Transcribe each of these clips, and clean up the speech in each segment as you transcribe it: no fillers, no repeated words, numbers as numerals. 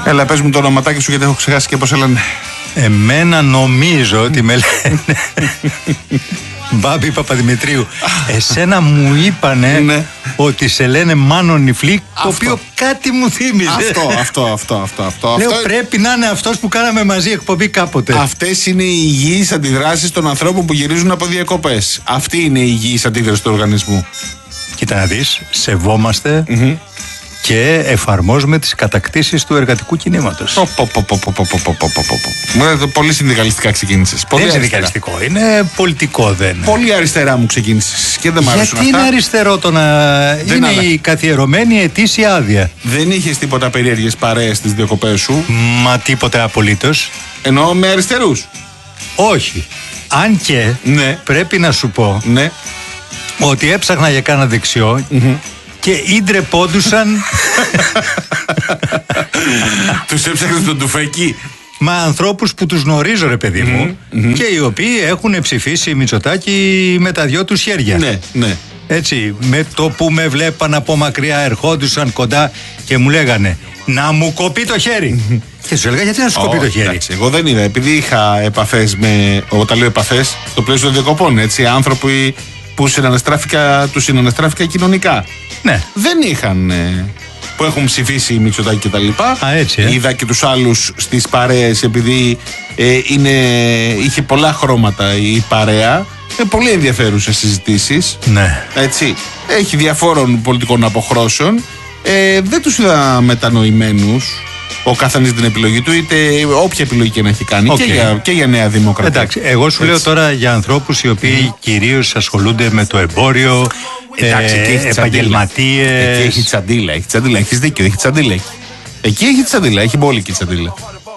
Έλα, πες μου το ονοματάκι σου, γιατί έχω ξεχάσει και πώς σε λένε. Εμένα νομίζω ότι με λένε Μπάμπη Παπαδημητρίου. Εσένα μου είπανε Ναι. ότι σε λένε Μάνο Νιφλή, το οποίο κάτι μου θύμιζε. Αυτό. Λέω πρέπει να είναι αυτός που κάναμε μαζί εκπομπή κάποτε. Αυτές είναι οι υγιείς αντιδράσεις των ανθρώπων που γυρίζουν από διακοπές. Αυτή είναι η υγιής αντίδραση του οργανισμού. Κοίτα να δεις, σεβόμαστε και εφαρμόζουμε τις κατακτήσεις του εργατικού κινήματος. Πολύ συνδικαλιστικά ξεκίνησες. Δεν είναι συνδικαλιστικό, είναι πολιτικό, δεν είναι. Πολύ αριστερά μου ξεκίνησες και δεν μ' αρέσουν Γιατί αυτά. είναι αριστερό το να είναι η καθιερωμένη ετήσια άδεια. Δεν είχες τίποτα περίεργες παρέες στις διακοπές σου? Μα τίποτε απολύτως. Εννοώ με αριστερούς. Όχι. Αν και πρέπει να σου πω ότι έψαχνα για κάνα δεξιό και ίντρεπόντουσαν. Τους έψαχνες τον τουφέκι. Μα ανθρώπους που τους γνωρίζω, ρε παιδί μου, και οι οποίοι έχουν ψηφίσει Μητσοτάκη με τα δυο τους χέρια. Ναι. Έτσι, με το που με βλέπαν από μακριά, ερχόντουσαν κοντά και μου λέγανε να μου κοπεί το χέρι. Και σου έλεγα, γιατί να σου κοπεί το χέρι? Εντάξει, εγώ δεν είδα, επειδή είχα επαφές με. Όταν λέω επαφές, στο πλαίσιο των διακοπών. Έτσι, άνθρωποι που τους συναναστράφηκα κοινωνικά. Ναι. Δεν είχαν. Που έχουν ψηφίσει Μητσοτάκη και τα λοιπά. Είδα και τους άλλους στις παρέες, επειδή είχε πολλά χρώματα η παρέα. Πολύ ενδιαφέρουσες συζητήσεις. Ναι. Έτσι. Έχει διαφόρων πολιτικών αποχρώσεων. Δεν τους είδα μετανοημένους. Ο καθένας την επιλογή του, είτε όποια επιλογή και να έχει κάνει, και για Νέα Δημοκρατία. Εντάξει, εγώ σου λέω τώρα για ανθρώπους οι οποίοι κυρίως ασχολούνται με το εμπόριο, επαγγελματίες. Εκεί έχει τσαντίλα, έχεις δίκιο, έχει τσαντίλα. Εκεί έχει τσαντίλα, έχει μπόλικη τσαντίλα.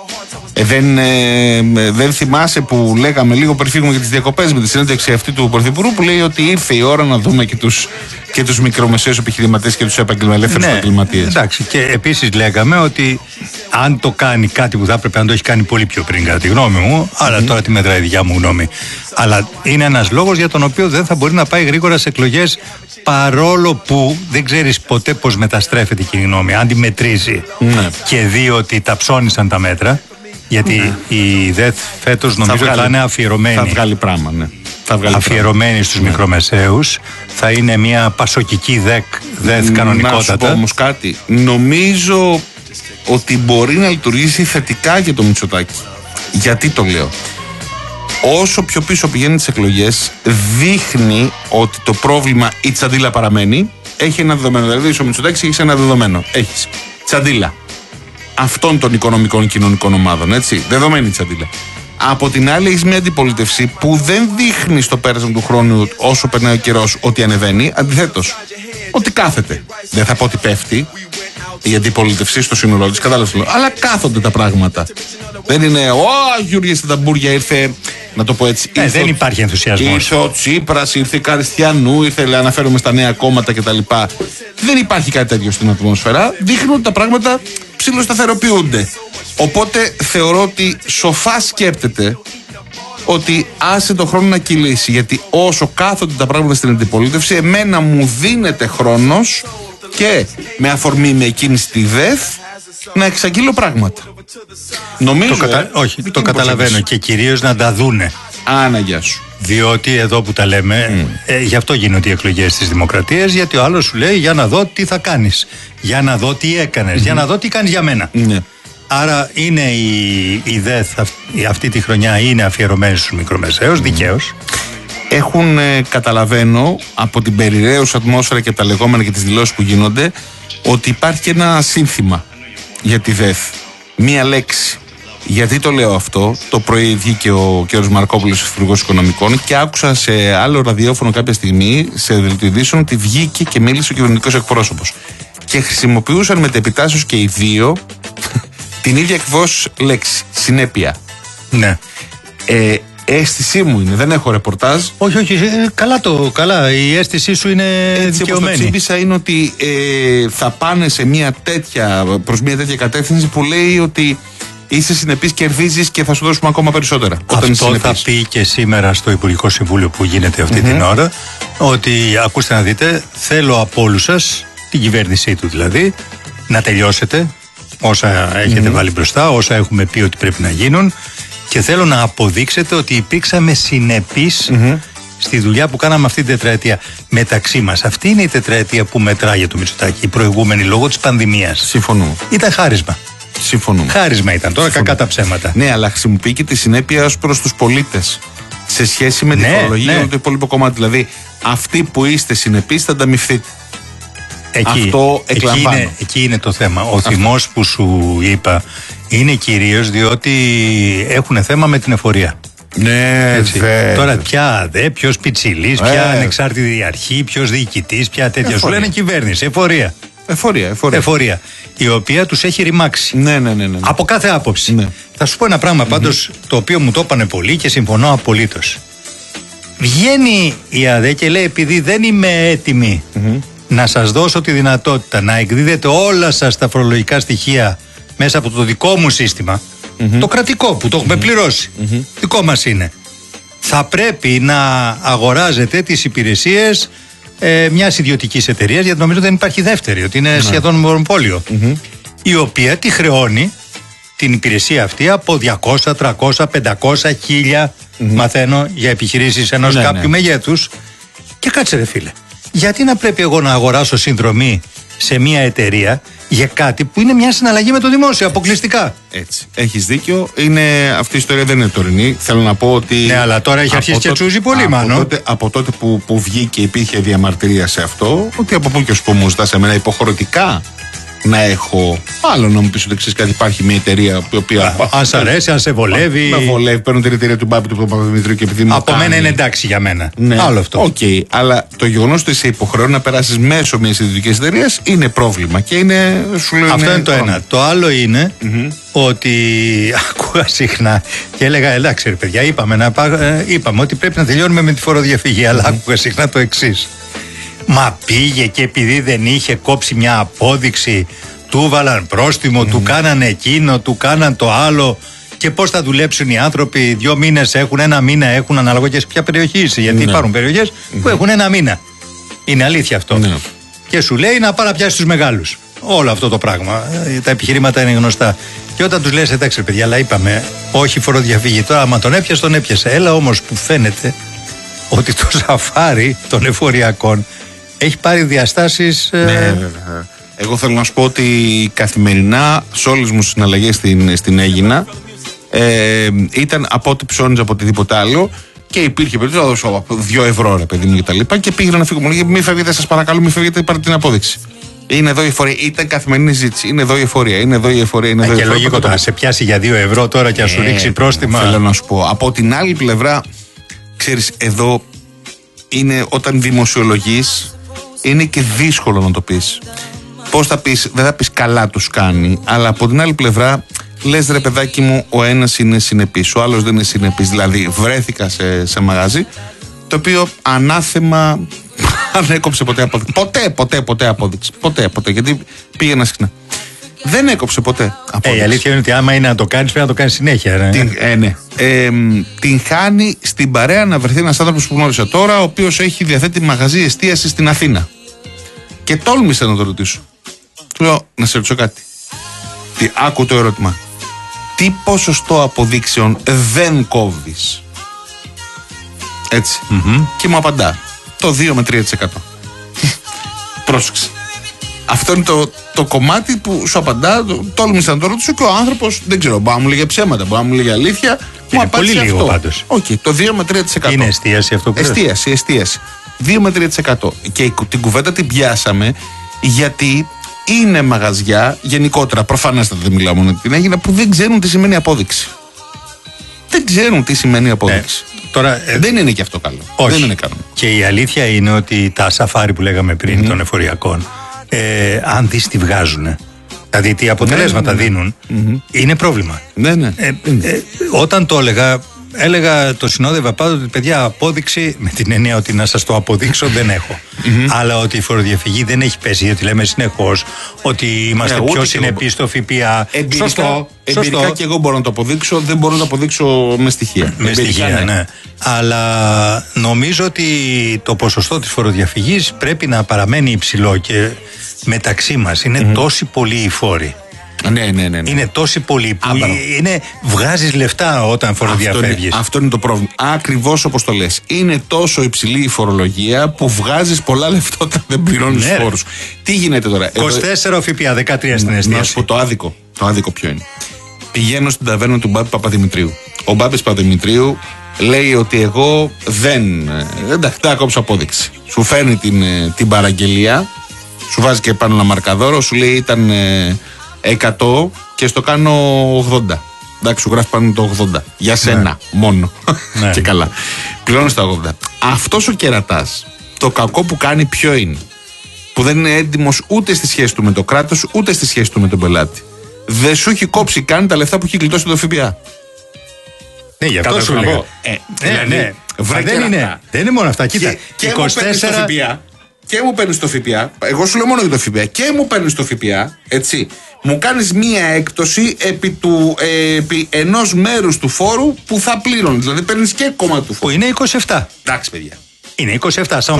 Δεν θυμάσαι που λέγαμε λίγο πριν φύγουμε για τις διακοπές με τη συνέντευξη αυτή του Πρωθυπουργού, που λέει ότι ήρθε η ώρα να δούμε και τους μικρομεσαίους επιχειρηματίες και τους ελεύθερους επαγγελματίες. Εντάξει, και επίσης λέγαμε ότι αν το κάνει κάτι που θα έπρεπε να το έχει κάνει πολύ πιο πριν, κατά τη γνώμη μου, αλλά τώρα τη μετράει η δικιά μου γνώμη. Αλλά είναι ένας λόγος για τον οποίο δεν θα μπορεί να πάει γρήγορα σε εκλογές, παρόλο που δεν ξέρεις ποτέ πώς μεταστρέφεται η κοινή γνώμη. Αν τη μετρήσει και δει ότι τα ψώνισαν τα μέτρα. Γιατί η ΔΕΘ φέτος νομίζω θα είναι αφιερωμένη. Θα βγάλει πράγμα, ναι. Αφιερωμένη στους μικρομεσαίους. Θα είναι μια πασοκική ΔΕΘ κανονικότατα. Να σου πω όμως κάτι. Νομίζω ότι μπορεί να λειτουργήσει θετικά για το Μητσοτάκη. Γιατί το λέω? Όσο πιο πίσω πηγαίνει τις εκλογές, δείχνει ότι το πρόβλημα, η τσαντίλα παραμένει. Έχει ένα δεδομένο. Δηλαδή, ο Μητσοτάκης έχει ένα δεδομένο. Έχεις τσαντίλα αυτών των οικονομικών και κοινωνικών ομάδων, έτσι. Δεδομένη τσαντίλα. Από την άλλη, έχεις μια αντιπολίτευση που δεν δείχνει στο πέρασμα του χρόνου, όσο περνάει ο καιρός, ότι ανεβαίνει. Αντιθέτως, ότι κάθεται. Δεν θα πω ότι πέφτει η αντιπολίτευση στο σύνολό της, κατάλαβες, αλλά κάθονται τα πράγματα. Δεν είναι, Γιούργη στα ταμπούρια ήρθε, να το πω έτσι. Δεν υπάρχει ενθουσιασμός. Ήρθε ο Τσίπρας, ήρθε η Καριστιανού, αναφέρομαι στα νέα κόμματα κτλ. Δεν υπάρχει κάτι τέτοιο στην ατμόσφαιρα. Δείχνουν ότι τα πράγματα ψιλοσταθεροποιούνται. Οπότε θεωρώ ότι σοφά σκέπτεται ότι άσε το χρόνο να κυλήσει. Γιατί όσο κάθονται τα πράγματα στην αντιπολίτευση, εμένα μου δίνεται χρόνος και με αφορμή με εκείνη τη ΔΕΘ να εξαγγείλω πράγματα. Νομίζω. Το καταλαβαίνω, και κυρίως να τα δούνε. Άναγια σου. Διότι εδώ που τα λέμε, γι' αυτό γίνονται οι εκλογές της Δημοκρατίας, γιατί ο άλλος σου λέει για να δω τι θα κάνεις, για να δω τι έκανες, για να δω τι κάνεις για μένα. Άρα είναι η ΔΕΘ αυτή τη χρονιά είναι αφιερωμένη στους μικρομεσαίους, δικαίως. Έχουν, καταλαβαίνω, από την περιραίουσα ατμόσφαιρα και τα λεγόμενα και τις δηλώσεις που γίνονται, ότι υπάρχει και ένα σύνθημα για τη ΔΕΘ. Μία λέξη. Γιατί το λέω αυτό? Το πρωί βγήκε ο κ. Μαρκόπουλος, Υπουργός Οικονομικών, και άκουσα σε άλλο ραδιόφωνο κάποια στιγμή, σε δελτίο ειδήσεων, ότι βγήκε και μίλησε ο κυβερνητικός εκπρόσωπος. Και χρησιμοποιούσαν μετεπιτάσεως και οι δύο την ίδια ακριβώς λέξη. Συνέπεια. Ναι. Αίσθησή μου είναι, δεν έχω ρεπορτάζ. Όχι, καλά. Η αίσθησή σου είναι έτσι, δικαιωμένη. Όπως το τσίμπησα είναι ότι θα πάνε προς μια τέτοια κατεύθυνση που λέει ότι είσαι συνεπής, κερδίζεις και θα σου δώσουμε ακόμα περισσότερα. Αυτό θα πει και σήμερα στο Υπουργικό Συμβούλιο που γίνεται αυτή την ώρα, ότι ακούστε να δείτε, θέλω από όλους σας, την κυβέρνησή του δηλαδή, να τελειώσετε όσα έχετε βάλει μπροστά, όσα έχουμε πει ότι πρέπει να γίνουν, και θέλω να αποδείξετε ότι υπήρξαμε συνεπείς στη δουλειά που κάναμε αυτή την τετραετία μεταξύ μας. Αυτή είναι η τετραετία που μετράει για το Μητσοτάκη. Η προηγούμενη, λόγω της πανδημίας, Συμφωνώ. ήταν χάρισμα. Συμφωνούμε. Χάρισμα ήταν, τώρα κακά τα ψέματα. Ναι, αλλά χρησιμοποιεί και τη συνέπεια ως προς τους πολίτες σε σχέση με τη φορολογία και το υπόλοιπο κομμάτι. Δηλαδή, αυτοί που είστε συνεπείς θα ανταμυφθείτε. Αυτό εκλαμβάνω. Εκεί είναι το θέμα. Ο θυμός που σου είπα είναι κυρίως διότι έχουν θέμα με την εφορία. Ναι, τώρα πια ποιος πιτσιλής, ποια ανεξάρτητη αρχή, ποιος διοικητής, ποια τέτοια. Σου λένε κυβέρνηση, εφορία. Η οποία τους έχει ρημάξει. Ναι. Από κάθε άποψη. Ναι. Θα σου πω ένα πράγμα πάντως, το οποίο μου το είπανε πολύ και συμφωνώ απολύτως. Βγαίνει η ΑΔΕ και λέει, επειδή δεν είμαι έτοιμη να σας δώσω τη δυνατότητα να εκδίδετε όλα σας τα φορολογικά στοιχεία μέσα από το δικό μου σύστημα, το κρατικό που το έχουμε πληρώσει, δικό μας είναι, θα πρέπει να αγοράζετε τις υπηρεσίες μιας ιδιωτικής εταιρείας, γιατί νομίζω δεν υπάρχει δεύτερη, ότι είναι σχεδόν μονοπόλιο, η οποία τη χρεώνει την υπηρεσία αυτή από 200, 300, 500, 1000 μαθαίνω για επιχειρήσεις ενός κάποιου μεγέθους. Και κάτσε ρε φίλε, γιατί να πρέπει εγώ να αγοράσω συνδρομή σε μια εταιρεία για κάτι που είναι μια συναλλαγή με το δημόσιο αποκλειστικά? Έτσι. Έχεις δίκιο. Αυτή η ιστορία δεν είναι τωρινή. Θέλω να πω ότι. Ναι, αλλά τώρα έχει αρχίσει και τσούζει πολύ, μάλλον. Από τότε που βγήκε, υπήρχε διαμαρτυρία σε αυτό, ότι από πού και ως που μου ζητάς εμένα υποχρεωτικά να έχω. Άλλο να μου πεις ότι ξέρεις κάτι, υπάρχει μια εταιρεία η οποία. Αν σ' αρέσει, αν σε βολεύει. Με βολεύει. Παίρνω την εταιρεία του Μπάπη του Παπαδημητρίου και επειδή μου. Από μένα είναι εντάξει για μένα. Ναι. Άλλο αυτό. Οκ. Αλλά το γεγονός ότι σε υποχρεώνει να περάσεις μέσω μιας ιδιωτικής εταιρείας είναι πρόβλημα. Και είναι. Αυτό είναι το ένα. Το άλλο είναι ότι ακούγα συχνά και έλεγα, εντάξει ρε παιδιά, είπαμε ότι πρέπει να τελειώνουμε με τη φοροδιαφυγή. Αλλά άκουγα συχνά το εξής. Μα πήγε και επειδή δεν είχε κόψει μια απόδειξη, του βάλαν πρόστιμο, του κάνανε εκείνο, του κάναν το άλλο. Και πώς θα δουλέψουν οι άνθρωποι, 2 μήνες έχουν, 1 μήνα έχουν, ανάλογα και σε ποια περιοχή είσαι. Γιατί υπάρχουν περιοχές που έχουν 1 μήνα. Είναι αλήθεια αυτό. Και σου λέει να πάει να πιάσει τους μεγάλους. Όλο αυτό το πράγμα. Τα επιχειρήματα είναι γνωστά. Και όταν τους λες, εντάξει ρε παιδιά, αλλά είπαμε, όχι φοροδιαφυγή. Τώρα, άμα τον έπιασε, τον έπιασε. Έλα όμως που φαίνεται ότι το σαφάρι των εφοριακών έχει πάρει διαστάσεις. Εγώ θέλω να σου πω ότι καθημερινά σε όλες μου συναλλαγές στην Αίγινα ήταν από ό,τι ψώνιζα από οτιδήποτε άλλο και υπήρχε περίπτωση να δώσω 2 ευρώ ρε παιδί μου και τα λοιπά και πήγαινα να φύγω. Μου λέγε μη φεύγετε, σας παρακαλώ, μη φεύγετε, πάρτε την απόδειξη. Είναι εδώ η εφορία. Ήταν καθημερινή ζήτηση. Είναι εδώ η εφορία. Είναι εδώ η εφορία. Είναι εδώ η εφορία. Και λογικό το να σε πιάσει για 2 ευρώ τώρα και να σου ρίξει πρόστιμα. Θέλω να σου πω. Από την άλλη πλευρά, ξέρεις, εδώ είναι όταν δημοσιολογείς, είναι και δύσκολο να το πεις. Πώς θα πεις, δεν θα πεις καλά τους κάνει, αλλά από την άλλη πλευρά λες ρε παιδάκι μου, ο ένας είναι συνεπής, ο άλλος δεν είναι συνεπής. Δηλαδή βρέθηκα σε μαγαζί το οποίο ανάθεμα αν έκοψε ποτέ απόδειξη. Ποτέ απόδειξη. Ποτέ. Γιατί πήγαινα συχνά. Δεν έκοψε ποτέ απόδειξη. Η αλήθεια είναι ότι άμα είναι να το κάνεις, πρέπει να το κάνεις συνέχεια. Ναι. Την χάνει στην παρέα να βρεθεί ένας άνθρωπος που γνώρισα τώρα, ο οποίος έχει διαθέτει μαγαζί εστίαση στην Αθήνα. Και τόλμησα να το ρωτήσω. Του λέω, να σε ρωτήσω κάτι. Άκου το ερώτημα. Τι ποσοστό αποδείξεων δεν κόβεις? Έτσι. Και μου απαντά το 2 με 3%. Πρόσεξε. Αυτό είναι το κομμάτι που σου απαντά. Τόλμησα να το ρωτήσω και ο άνθρωπος, δεν ξέρω, μπορεί να μου λέγε ψέματα, μπορεί να μου λέγε αλήθεια. Μου πολύ λίγο πάντως. Okay, το 2 με 3%. Είναι εστίαση αυτό που εστίαση. 2 με 3%. Και την κουβέντα την πιάσαμε γιατί είναι μαγαζιά γενικότερα, προφανέστατα δεν μιλάω μόνο την Αίγινα, που δεν ξέρουν τι σημαίνει απόδειξη. Δεν ξέρουν τι σημαίνει απόδειξη. Τώρα, δεν είναι και αυτό καλό. Όχι. Δεν είναι καλό. Και η αλήθεια είναι ότι τα σαφάρι που λέγαμε πριν των εφοριακών, αν δεις τι βγάζουν, δηλαδή τι αποτελέσματα δίνουν, είναι πρόβλημα. Όταν το έλεγα, το συνόδευα πάντοτε ότι παιδιά, απόδειξη με την έννοια ότι να σας το αποδείξω δεν έχω. Αλλά ότι η φοροδιαφυγή δεν έχει πέσει, γιατί λέμε συνεχώς ότι είμαστε πιο συνεπείς στο ΦΠΑ. Σωστό. Εμπειρικά και εγώ μπορώ να το αποδείξω, δεν μπορώ να το αποδείξω με στοιχεία. Με στοιχεία, ναι. Αλλά νομίζω ότι το ποσοστό της φοροδιαφυγής πρέπει να παραμένει υψηλό και μεταξύ μας είναι τόσοι πολλοί οι φόροι. Ναι. Είναι τόσοι πολλοί που βγάζεις λεφτά όταν φοροδιαφεύγεις. Αυτό είναι το πρόβλημα. Ακριβώς όπως το λες. Είναι τόσο υψηλή η φορολογία που βγάζεις πολλά λεφτά όταν δεν πληρώνεις φόρους. Τι γίνεται τώρα? 24 ΦΠΑ, 13 στην εστίαση. Να σου πω το άδικο. Το άδικο ποιο είναι? Πηγαίνω στην ταβέρνα του Μπάμπη Παπαδημητρίου. Ο Μπάμπης Παπαδημητρίου λέει ότι εγώ δεν θα κόψω απόδειξη. Σου φέρνει την παραγγελία, σου βάζει και πάνω ένα μαρκαδόρο, σου λέει ήταν 100 και στο κάνω 80. Εντάξει, σου γράφει πάνω το 80. Για σένα μόνο. Και καλά. Πληρώνω στα 80. Αυτός ο κερατάς, το κακό που κάνει ποιο είναι? Που δεν είναι έντιμος ούτε στη σχέση του με το κράτος, ούτε στη σχέση του με τον πελάτη. Δεν σου έχει κόψει καν τα λεφτά που έχει γλιτώσει το ΦΠΑ. Ναι, γι' αυτό σου λέω. Ναι. Δεν είναι μόνο αυτά. Κοίτα, και μου παίρνεις το ΦΠΑ. Εγώ σου λέω μόνο για το ΦΠΑ. Και μου παίρνεις το ΦΠΑ, έτσι. Μου κάνεις μία έκπτωση επί ενός μέρους του φόρου που θα πλήρωνε. Δηλαδή παίρνεις και κόμμα του φόρου. Που είναι 27. Εντάξει, παιδιά. Είναι 27, σαν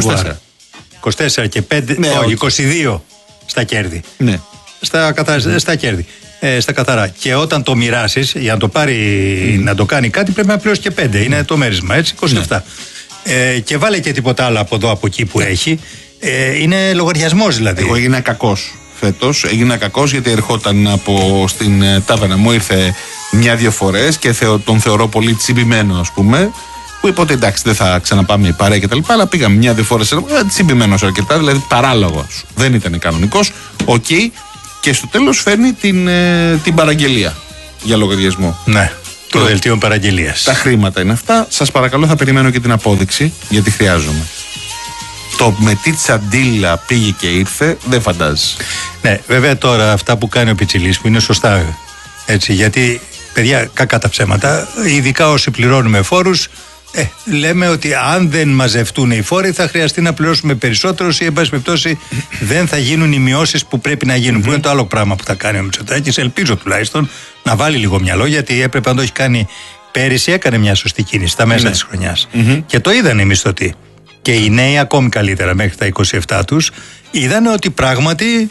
24 και 5, όχι, 22 στα κέρδη. Ναι. Στα κέρδη. Στα καθαρά. Και όταν το μοιράσεις, για να το πάρει να το κάνει κάτι, πρέπει να πληρώσει και 5. Είναι το μέρισμα, έτσι, 27. Και βάλε και τίποτα άλλο από εδώ, από εκεί που έχει. Είναι λογαριασμός δηλαδή. Εγώ έγινα κακός φέτος. Έγινα κακός γιατί ερχόταν στην τάβερνα μου, ήρθε μια-δύο φορές και τον θεωρώ πολύ τσιμπημένο, ας πούμε. Που είπε ότι εντάξει, δεν θα ξαναπάμε η παρέα κτλ. Αλλά πήγαμε μια-δύο φορές τσιμπημένος αρκετά, δηλαδή παράλογος. Δεν ήταν κανονικός. Οκ. Και στο τέλος φέρνει την παραγγελία για λογαριασμό. Ναι. Το δελτίο παραγγελίας. Τα χρήματα είναι αυτά. Σας παρακαλώ, θα περιμένω και την απόδειξη, γιατί χρειάζομαι. Το με τι τσαντίλα πήγε και ήρθε, δεν φαντάζεσαι. Ναι, βέβαια τώρα αυτά που κάνει ο Πιτσιλής που είναι σωστά. Έτσι, γιατί, παιδιά, κακά τα ψέματα, ειδικά όσοι πληρώνουμε φόρους, λέμε ότι αν δεν μαζευτούν οι φόροι θα χρειαστεί να πληρώσουμε περισσότερους ή εν πάση περιπτώσει δεν θα γίνουν οι μειώσεις που πρέπει να γίνουν. Που είναι το άλλο πράγμα που θα κάνει ο Μητσοτάκης. Ελπίζω τουλάχιστον να βάλει λίγο μυαλό, γιατί έπρεπε να το έχει κάνει πέρυσι. Έκανε μια σωστή κίνηση στα μέσα της χρονιάς. Και το είδαν οι μισθωτοί. Και οι νέοι ακόμη καλύτερα μέχρι τα 27 τους είδαν ότι πράγματι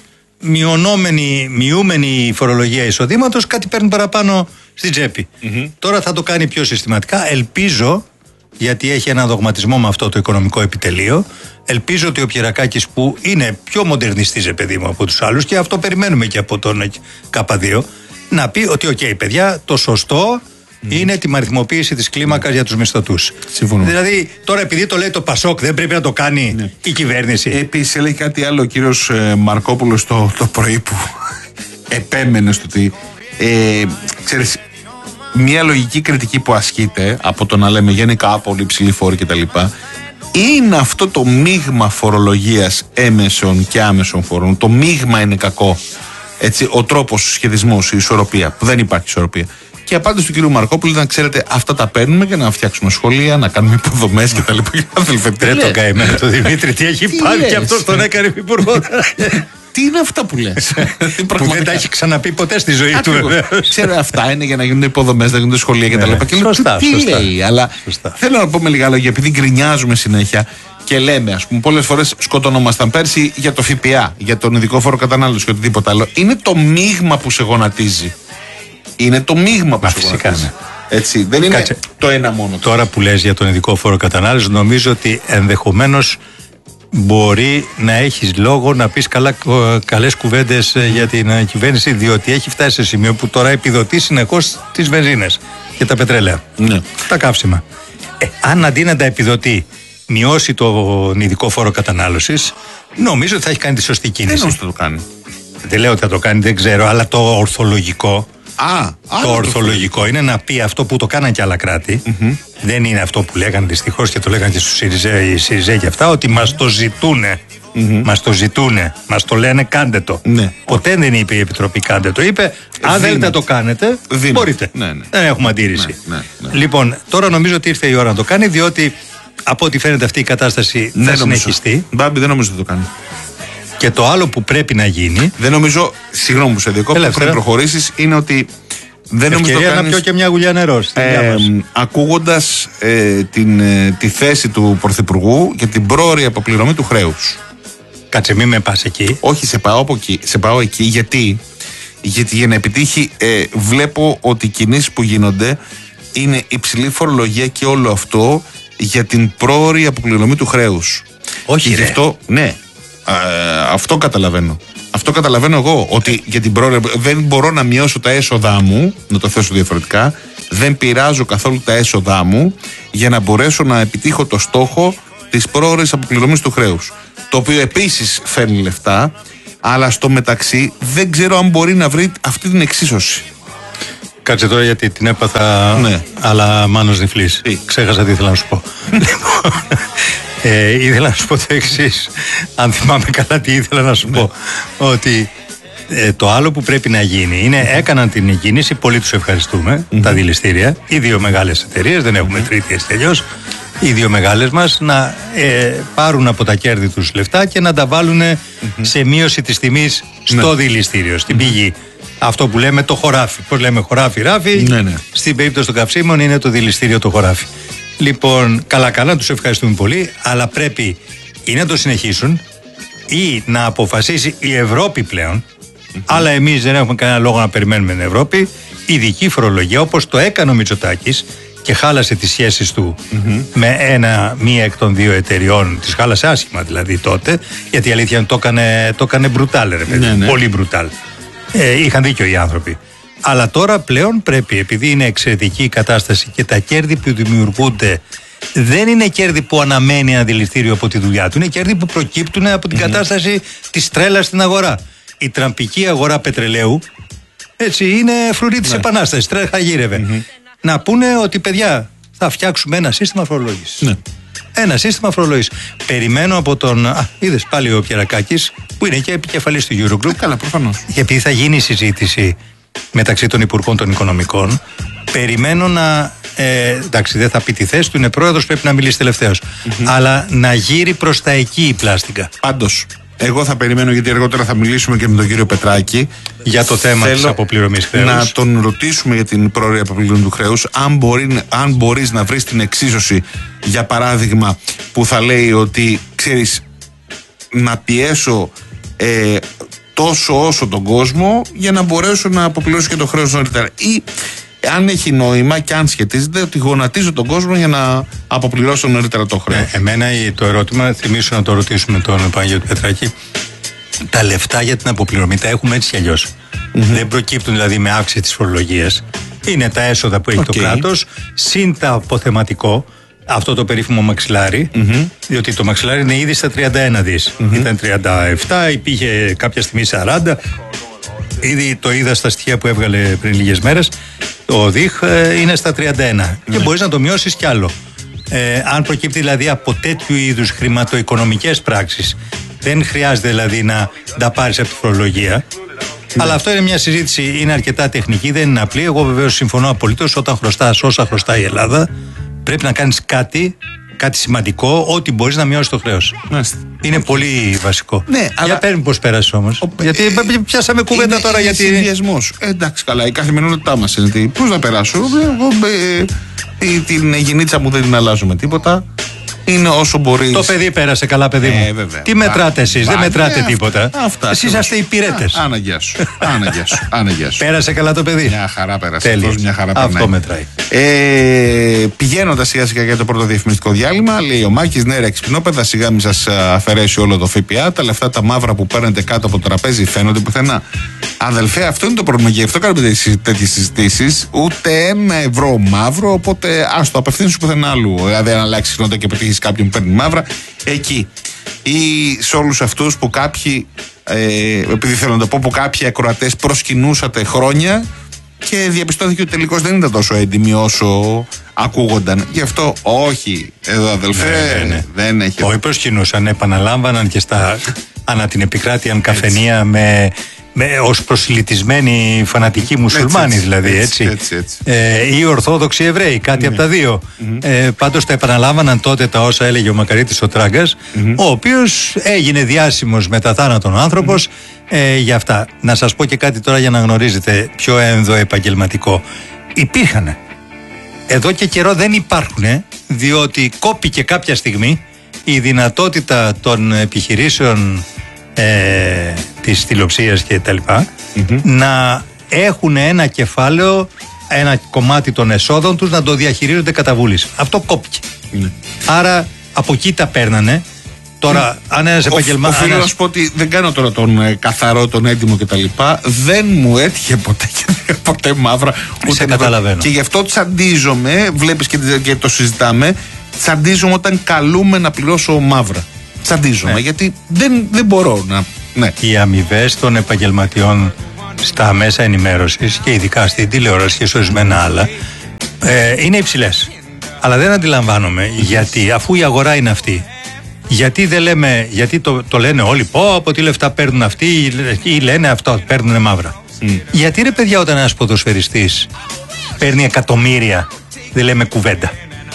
μειούμενη η φορολογία εισοδήματος, κάτι παίρνουν παραπάνω στην τσέπη. Τώρα θα το κάνει πιο συστηματικά. Ελπίζω, γιατί έχει ένα δογματισμό με αυτό το οικονομικό επιτελείο, ελπίζω ότι ο Πιερακάκης, που είναι πιο μοντερνιστής, παιδί μου, από τους άλλους, και αυτό περιμένουμε και από τον K2, να πει ότι οκ, παιδιά, το σωστό είναι τη αριθμοποίηση της κλίμακας για τους μισθωτούς. Συμφωνώ. Δηλαδή, τώρα επειδή το λέει το Πασόκ, δεν πρέπει να το κάνει η κυβέρνηση. Επίσης, έλεγε κάτι άλλο ο κύριος Μαρκόπουλος το πρωί που επέμενε στο ότι ξέρεις, μια λογική κριτική που ασκείται από το να λέμε γενικά πολύ υψηλή φόρη κτλ. Είναι αυτό το μείγμα φορολογίας έμεσων και άμεσων φόρων. Το μείγμα είναι κακό. Έτσι, ο τρόπος, ο σχεδισμός, η ισορροπία, που δεν υπάρχει ισορροπία. Και η απάντηση του κ. Μαρκόπουλου ήταν: ξέρετε, αυτά τα παίρνουμε για να φτιάξουμε σχολεία, να κάνουμε υποδομές κτλ. Δεν τον καημένο το Δημήτρη, τι έχει πάρει και αυτός τον έκανε υπουργό. Τι είναι αυτά που λες? Που δεν τα έχει ξαναπεί ποτέ στη ζωή του. Ξέρω, αυτά είναι για να γίνονται υποδομές, να γίνονται σχολεία κτλ. Σωστά. Τι λέει, αλλά θέλω να πω με λίγα λόγια, επειδή γκρινιάζουμε συνέχεια και λέμε, ας πούμε, πολλές φορές σκοτωνόμασταν πέρσι για το ΦΠΑ, για τον ειδικό φόρο κατανάλωση και οτιδήποτε άλλο. Είναι το μείγμα που σε γονατίζει. Είναι το μείγμα που σε γονατίζει. Έτσι, δεν είναι το ένα μόνο. Τώρα που λες για τον ειδικό φόρο κατανάλωση, νομίζω ότι ενδεχομένως μπορεί να έχεις λόγο να πεις καλές κουβέντες για την κυβέρνηση, διότι έχει φτάσει σε σημείο που τώρα επιδοτεί συνεχώς τις βενζίνες και τα πετρέλαια. Ναι. Τα καύσιμα. Αν αντί να τα επιδοτεί μειώσει τον ειδικό φόρο κατανάλωσης, νομίζω ότι θα έχει κάνει τη σωστή κίνηση. Δεν νομίζω ότι θα το κάνει. Δεν λέω ότι θα το κάνει, δεν ξέρω, αλλά το ορθολογικό. Το ορθολογικό είναι να πει αυτό που το κάναν και άλλα κράτη. Δεν είναι αυτό που λέγανε δυστυχώς και το λέγανε και στους ΣΥΡΙΖΑ και αυτά, ότι μας το ζητούνε. Μας το ζητούνε, μας το λένε κάντε το. Ποτέ δεν είπε η Επιτροπή κάντε το. Είπε αν θέλετε να το κάνετε, μπορείτε. Δεν έχουμε αντίρρηση. Λοιπόν, τώρα νομίζω ότι ήρθε η ώρα να το κάνει, διότι από ό,τι φαίνεται αυτή η κατάσταση θα συνεχιστεί. Μπάμπη, δεν νομίζω ότι το κάνει. Και το άλλο που πρέπει να γίνει. Δεν νομίζω, συγγνώμη που σε διακόπτω, πριν προχωρήσεις, είναι ότι δεν νομίζω ότι. Ευκαιρία να πιω και μια γουλιά νερό. Ακούγοντας τη θέση του Πρωθυπουργού για την πρόωρη αποπληρωμή του χρέους. Κάτσε, μην με πας εκεί. Όχι, σε πάω εκεί. Γιατί Γιατί για να επιτύχει, βλέπω ότι οι κινήσεις που γίνονται είναι υψηλή φορολογία και όλο αυτό για την πρόωρη αποπληρωμή του χρέους. Όχι, και γι' αυτό, ναι, αυτό καταλαβαίνω. Αυτό καταλαβαίνω εγώ, ότι για την πρόωρη δεν μπορώ να μειώσω τα έσοδά μου, να το θέσω διαφορετικά, δεν πειράζω καθόλου τα έσοδά μου για να μπορέσω να επιτύχω το στόχο της πρόωρης αποπληρωμής του χρέους. Το οποίο επίσης φέρνει λεφτά, αλλά στο μεταξύ δεν ξέρω αν μπορεί να βρει αυτή την εξίσωση. Κάτσε τώρα γιατί την έπαθα, ναι. Αλλά μάνος νυφλής. Ξέχασα τι ήθελα να σου πω. Ήθελα να σου πω το εξής. Αν θυμάμαι καλά τι ήθελα να σου πω. Ότι το άλλο που πρέπει να γίνει είναι, έκαναν την κίνηση, πολύ τους ευχαριστούμε, τα δηληστήρια, οι δύο μεγάλες εταιρείες, δεν έχουμε τρίτη τελειώς, οι δύο μεγάλες μας να πάρουν από τα κέρδη τους λεφτά και να τα βάλουν σε μείωση της τιμής στο δηληστήριο, στην πηγή. Αυτό που λέμε το χωράφι. Πώς λέμε χωράφι, ράφι. Στην περίπτωση των καυσίμων είναι το δηληστήριο το χωράφι. Λοιπόν, καλά, τους ευχαριστούμε πολύ, αλλά πρέπει ή να το συνεχίσουν ή να αποφασίσει η Ευρώπη πλέον, αλλά εμείς δεν έχουμε κανένα λόγο να περιμένουμε την Ευρώπη, ειδική φορολογία, όπως το έκανε ο Μητσοτάκης και χάλασε τις σχέσεις του με μία εκ των δύο εταιριών, τις χάλασε άσχημα δηλαδή τότε, γιατί η αλήθεια είναι το έκανε μπρουτάλ, ρε παιδί, πολύ μπρουτάλ. Είχαν δίκιο οι άνθρωποι. Αλλά τώρα πλέον πρέπει, επειδή είναι εξαιρετική η κατάσταση και τα κέρδη που δημιουργούνται δεν είναι κέρδη που αναμένει ένα δηληστήριο από τη δουλειά του, είναι κέρδη που προκύπτουν από την κατάσταση της τρέλας στην αγορά. Η τραμπική αγορά πετρελαίου, έτσι, είναι φρουρή της επανάστασης, τρέχα γύρευε. Να πούνε ότι, παιδιά, θα φτιάξουμε ένα σύστημα φορολόγησης. Ένα σύστημα φορολόγησης. Περιμένω από τον. Είδες πάλι ο Πιερακάκης, που είναι και επικεφαλής του Eurogroup. Καλά, προφανώς. Επειδή θα γίνει η συζήτηση μεταξύ των Υπουργών των Οικονομικών, περιμένω να. Εντάξει, δεν θα πει τη θέση του, είναι πρόεδρος, πρέπει να μιλήσει τελευταίος. Αλλά να γύρει προς τα εκεί η πλάστικα. Πάντως, εγώ θα περιμένω, γιατί αργότερα θα μιλήσουμε και με τον κύριο Πετράκη για το θέμα της αποπληρωμής χρέους. Να τον ρωτήσουμε για την πρόορη αποπληρωμή του χρέους, αν μπορείς να βρεις την εξίσωση, για παράδειγμα, που θα λέει ότι, ξέρεις, να πιέσω τόσο όσο τον κόσμο για να μπορέσω να αποπληρώσω και το χρέος νωρίτερα. Ή αν έχει νόημα και αν σχετίζεται ότι γονατίζω τον κόσμο για να αποπληρώσω νωρίτερα το χρέος. Εμένα το ερώτημα, θυμίσω να το ρωτήσουμε τον Παναγιώτη Πετράκη, τα λεφτά για την αποπληρωμή τα έχουμε έτσι κι αλλιώς. Δεν προκύπτουν δηλαδή με αύξηση της φορολογίας. Είναι τα έσοδα που έχει το κράτος, συν τα αποθεματικό, αυτό το περίφημο μαξιλάρι, διότι το μαξιλάρι είναι ήδη στα 31 δις. Ήταν 37, υπήρχε κάποια στιγμή 40. Ήδη το είδα στα στοιχεία που έβγαλε πριν λίγες μέρες. Το ΔΙΧ είναι στα 31 και μπορείς να το μειώσεις κι άλλο. Αν προκύπτει δηλαδή από τέτοιου είδους χρηματοοικονομικές πράξεις, δεν χρειάζεται δηλαδή να τα πάρεις από τη φορολογία. Αλλά αυτό είναι μια συζήτηση, είναι αρκετά τεχνική, δεν είναι απλή. Εγώ βεβαίως συμφωνώ απολύτως, όταν χρωστάς όσα χρωστάει η Ελλάδα, πρέπει να κάνεις κάτι σημαντικό, ότι μπορείς να μειώσεις το χρέος. Είναι πολύ βασικό. Ναι, για παίρνει πώς πέρασες όμως. Γιατί πιάσαμε κουβέντα τώρα είναι γιατί. Συνδυασμός. Εντάξει, καλά, η καθημερινότητά μας είναι. Πώς να περάσω. Εγώ την γεννήτσα μου δεν την αλλάζω με τίποτα. Είναι όσο μπορείς. Το παιδί πέρασε καλά, παιδί μου. Βέβαια. Τι μετράτε εσείς, δεν μετράτε τίποτα. Εσείς είσαστε υπηρέτες. Άναγκιά σου. Πέρασε καλά το παιδί. Μια χαρά πέρασε. Μια χαρά αυτό μετράει. Πηγαίνοντας σιγά σιγά για το πρώτο διαφημιστικό διάλειμμα, λέει ο Μάκης, ναι, ρε εξυπνόπεδα, σιγά μην σας αφαιρέσει όλο το ΦΠΑ. Τα λεφτά τα μαύρα που παίρνετε κάτω από το τραπέζι φαίνονται πουθενά. Αδελφέ, αυτό είναι το πρόβλημα και γι' αυτό κάνουμε τέτοιες συζητήσεις. Ούτε ένα ευρώ μαύρο, οπότε άστο, απευθύνσου πουθενά άλλου. Δηλαδή, αν αλλάξει συχνότητα και πετύχει κάποιον που παίρνει μαύρα, εκεί. Ή σε όλους αυτούς που κάποιοι, επειδή θέλω να το πω, που κάποιοι ακροατές προσκυνούσατε χρόνια και διαπιστώθηκε ότι τελικώς δεν ήταν τόσο έντιμοι όσο ακούγονταν. Γι' αυτό όχι, εδώ αδελφέ, δεν έχει. Όχι, προσκυνούσαν, επαναλάμβαναν και ανά την επικράτεια καφενεία ως προσιλητισμένοι φανατικοί μουσουλμάνοι, δηλαδή, έτσι. Ή Ορθόδοξοι Εβραίοι, κάτι από τα δύο. Πάντως τα επαναλάμβαναν τότε τα όσα έλεγε ο Μακαρίτης ο Τράγκας, ο οποίος έγινε διάσημος μετά θάνατον άνθρωπος για αυτά. Να σας πω και κάτι τώρα για να γνωρίζετε, πιο ενδοεπαγγελματικό. Υπήρχαν. Εδώ και καιρό δεν υπάρχουν, διότι κόπηκε κάποια στιγμή η δυνατότητα των επιχειρήσεων της τηλεοψίας και τα λοιπά, να έχουν ένα κεφάλαιο, ένα κομμάτι των εσόδων τους να το διαχειρίζονται κατά βούληση. Αυτό κόπηκε. Άρα από εκεί τα παίρνανε. Τώρα, αν ένας επαγγελματίας. Οφείλω να σου πω ότι δεν κάνω τώρα τον καθαρό, τον έντιμο κτλ. Δεν μου έτυχε ποτέ μαύρα. Σε καταλαβαίνω. Και γι' αυτό τσαντίζομαι, βλέπεις και το συζητάμε, τσαντίζομαι όταν καλούμε να πληρώσω μαύρα. Τσαντίζομαι, γιατί δεν μπορώ να. Ναι. Οι αμοιβές των επαγγελματιών στα μέσα ενημέρωσης και ειδικά στην τηλεόραση και σε ορισμένα άλλα είναι υψηλές. Αλλά δεν αντιλαμβάνομαι γιατί, αφού η αγορά είναι αυτή, γιατί δεν λέμε, γιατί το λένε όλοι, από τι λεφτά παίρνουν αυτοί ή λένε αυτό, παίρνουν μαύρα. Γιατί ρε παιδιά, όταν ένας ποδοσφαιριστής παίρνει εκατομμύρια, δεν λέμε κουβέντα.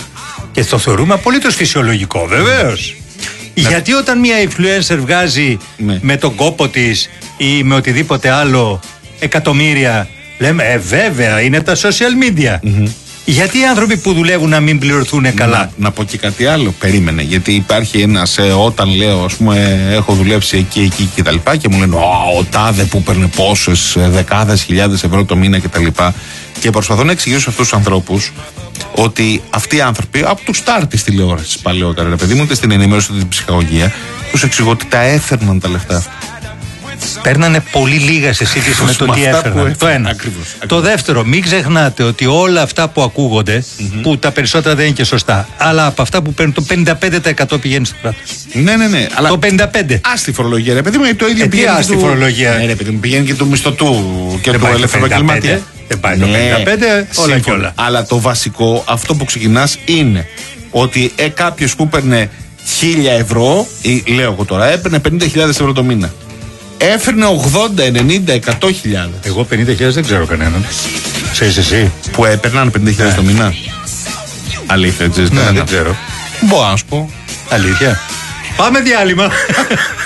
Και το θεωρούμε απολύτως φυσιολογικό, βεβαίως. Γιατί όταν μια influencer βγάζει με τον κόπο της ή με οτιδήποτε άλλο εκατομμύρια, λέμε βέβαια είναι τα social media. Γιατί οι άνθρωποι που δουλεύουν να μην πληρωθούν καλά? Να πω και κάτι άλλο. Περίμενε. Γιατί υπάρχει ένας, όταν λέω, ας πούμε, έχω δουλέψει εκεί και τα λοιπά, και μου λένε ο τάδε που παίρνει πόσες δεκάδες χιλιάδες ευρώ το μήνα και τα λοιπά. Και προσπαθώ να εξηγήσω σε αυτούς τους ανθρώπους ότι αυτοί οι άνθρωποι, από του στάρ της τηλεόρασης παλαιότερα, ρε παιδί μου, είτε στην ενημέρωση είτε στην ψυχαγωγία, τους εξηγώ ότι τα έφερναν τα λεφτά αυτά. Παίρνανε πολύ λίγα σε σύγκριση με το τι έφερναν. Το ένα. Ακριβώς. Το δεύτερο, μην ξεχνάτε ότι όλα αυτά που ακούγονται, που τα περισσότερα δεν είναι και σωστά, αλλά από αυτά που παίρνουν το 55% πηγαίνει στο κράτος. Ναι. Αλλά το 55%. Άστη φορολογία, ρε παιδί μου, το ίδιο πηγαίνει. Άστη φορολογία. Ναι, ρε παιδί μου, πηγαίνει και του μισθωτού και του ελεύθερου επαγγελματία. Δεν πάει το 55%, όλα και όλα. Αλλά το βασικό, αυτό που ξεκινάς είναι ότι κάποιος που παίρνε 1.000 ευρώ, ή λέω εγώ τώρα, έπαιρνε 50.000 ευρώ το μήνα. Έφερνε 80, 90, 100.000. Εγώ 50.000 δεν ξέρω κανέναν. Ξέρεις εσύ? Που έπαιρναν 50.000 το μήνα. Αλήθεια, δεν ξέρω. Μπορώ να σου πω. Αλήθεια. Πάμε διάλειμμα.